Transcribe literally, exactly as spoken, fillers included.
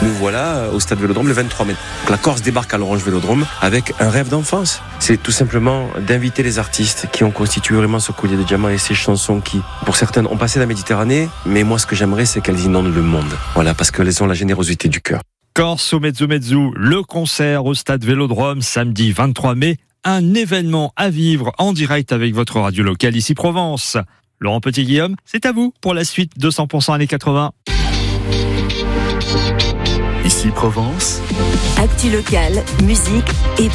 Nous voilà au Stade Vélodrome le vingt-trois mai. La Corse débarque à l'Orange Vélodrome avec un rêve d'enfance. C'est tout simplement d'inviter les artistes qui ont constitué vraiment ce collier de diamants et ces chansons qui, pour certaines, ont passé la Méditerranée. Mais moi, ce que j'aimerais, c'est qu'elles inondent le monde. Voilà, parce qu'elles ont la générosité du cœur. Corse au Mezzo Mezzo, le concert au Stade Vélodrome, samedi vingt-trois mai. Un événement à vivre en direct avec votre radio locale ici Provence. Laurent Petit-Guillaume, c'est à vous pour la suite de cent pour cent années quatre-vingts. Ici Provence. Actu locale, musique et